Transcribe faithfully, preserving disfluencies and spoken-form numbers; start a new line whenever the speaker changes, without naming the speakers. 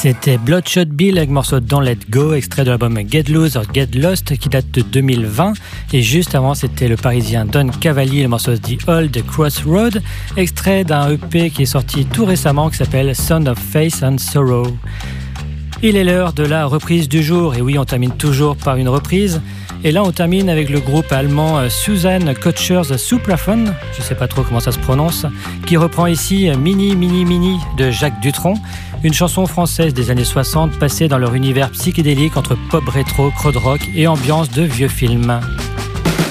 C'était Bloodshot Bill avec le morceau Don't Let Go, extrait de l'album Get Loose or Get Lost qui date de deux mille vingt. Et juste avant, c'était le parisien Don Cavalli, le morceau The Old Crossroad, extrait d'un E P qui est sorti tout récemment qui s'appelle Sound of Faith and Sorrow. Il est l'heure de la reprise du jour. Et oui, on termine toujours par une reprise. Et là, on termine avec le groupe allemand Susan Kutcher's Supraphon, je ne sais pas trop comment ça se prononce, qui reprend ici Mini Mini Mini de Jacques Dutronc, une chanson française des années soixante passée dans leur univers psychédélique entre pop rétro, krautrock et ambiance de vieux films.